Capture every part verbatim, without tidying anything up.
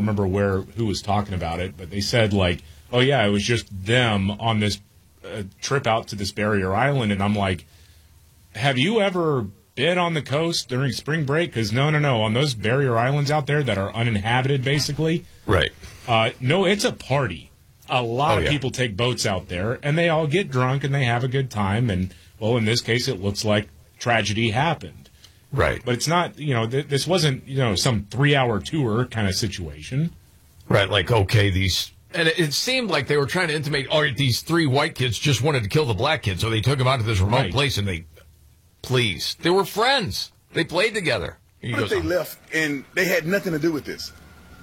remember where who was talking about it, but they said, like, oh, yeah, it was just them on this uh, trip out to this barrier island. And I'm like, have you ever been on the coast during spring break? Because no, no, no, on those barrier islands out there that are uninhabited, basically. Right. Uh, no, it's a party. A lot oh, of yeah. people take boats out there, and they all get drunk, and they have a good time. And, well, in this case, it looks like tragedy happened. Right. But it's not, you know, th- this wasn't, you know, some three-hour tour kind of situation. Right, like, okay, these... And it, it seemed like they were trying to intimate, oh, these three white kids just wanted to kill the black kid, so they took him out to this remote Right. place, and they... Please. They were friends. They played together. What if they left and they had nothing to do with this?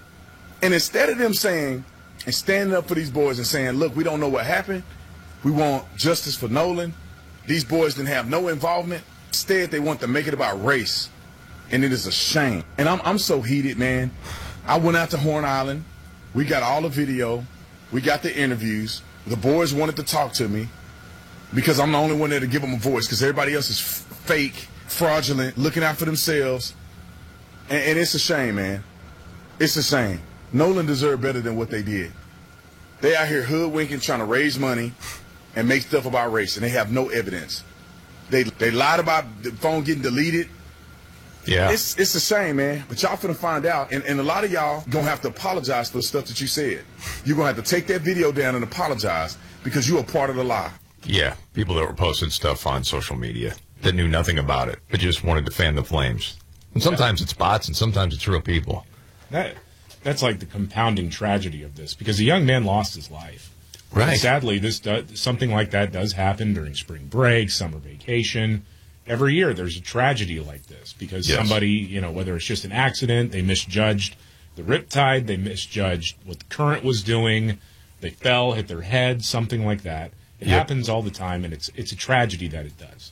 And instead of them saying and standing up for these boys and saying, look, we don't know what happened. We want justice for Nolan. These boys didn't have no involvement. Instead, they want to make it about race. And it is a shame. And I'm, I'm so heated, man. I went out to Horn Island. We got all the video. We got the interviews. The boys wanted to talk to me because I'm the only one there to give them a voice because everybody else is f- fake, fraudulent, looking out for themselves. And, and it's a shame, man. It's a shame. Nolan deserved better than what they did. They out here hoodwinking, trying to raise money and make stuff about race, and they have no evidence. They they lied about the phone getting deleted. Yeah. It's it's a shame, man. But y'all finna find out. And, and a lot of y'all gonna have to apologize for the stuff that you said. You're gonna have to take that video down and apologize because you are part of the lie. Yeah, people that were posting stuff on social media that knew nothing about it, but just wanted to fan the flames. And sometimes it's bots and sometimes it's real people. That That's like the compounding tragedy of this because the young man lost his life. Right. And sadly, this does, something like that does happen during spring break, summer vacation. Every year there's a tragedy like this because yes. somebody, you know, whether it's just an accident, they misjudged the riptide, they misjudged what the current was doing, they fell, hit their head, something like that. It yep. happens all the time, and it's it's a tragedy that it does.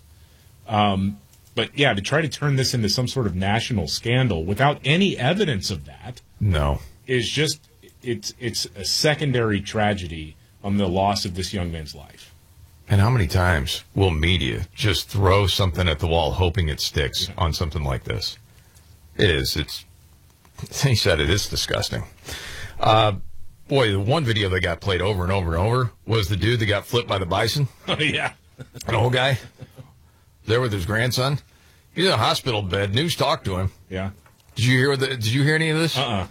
Um, but, yeah, to try to turn this into some sort of national scandal without any evidence of that no. is just it's it's a secondary tragedy on the loss of this young man's life. And how many times will media just throw something at the wall hoping it sticks on something like this? It is. It's, he said it is disgusting. Uh, boy, the one video that got played over and over and over was the dude that got flipped by the bison. Oh, yeah. An old guy there with his grandson. He's in a hospital bed. News talked to him. Yeah. Did you hear the, Did you hear any of this? Uh-uh.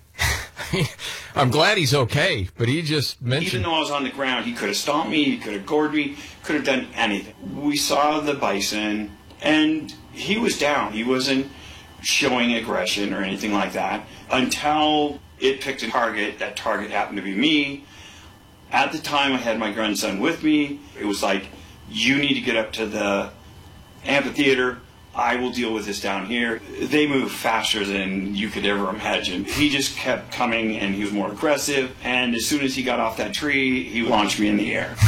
I'm glad he's okay, but he just mentioned... Even though I was on the ground, he could have stomped me, he could have gored me, could have done anything. We saw the bison, and he was down. He wasn't showing aggression or anything like that until it picked a target. That target happened to be me. At the time, I had my grandson with me. It was like, you need to get up to the amphitheater. I will deal with this down here. They move faster than you could ever imagine. He just kept coming, and he was more aggressive. And as soon as he got off that tree, he launched me in the air.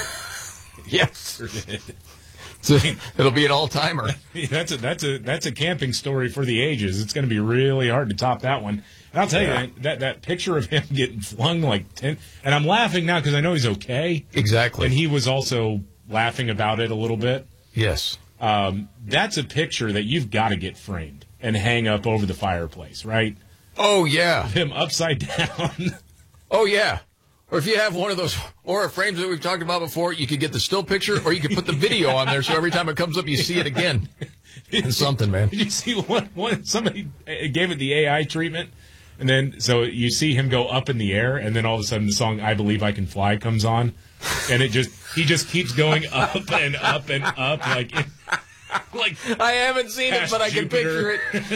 Yes. So it'll be an all-timer. That's a that's a that's a camping story for the ages. It's going to be really hard to top that one. And I'll tell yeah. you that that picture of him getting flung like ten, and I'm laughing now because I know he's okay. Exactly. And he was also laughing about it a little bit. Yes. Um, that's a picture that you've got to get framed and hang up over the fireplace, right? Oh, yeah. Him upside down. Oh, yeah. Or if you have one of those Aura frames that we've talked about before, you could get the still picture, or you could put the video on there so every time it comes up, you see it again. It's something, man. Did you see one, one? Somebody gave it the A I treatment, and then so you see him go up in the air, and then all of a sudden the song "I Believe I Can Fly" comes on, and it just he just keeps going up and up and up like. Like I haven't seen it, but I can Jupiter. picture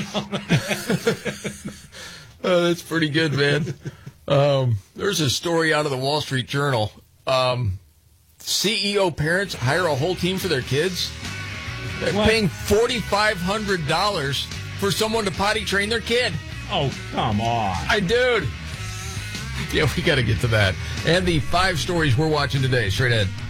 it. Oh, that's pretty good, man. Um, there's a story out of the Wall Street Journal. Um, C E O parents hire a whole team for their kids. They're what? paying forty-five hundred dollars for someone to potty train their kid. Oh, come on. I dude. Yeah, we got to get to that. And the five stories we're watching today. Straight ahead.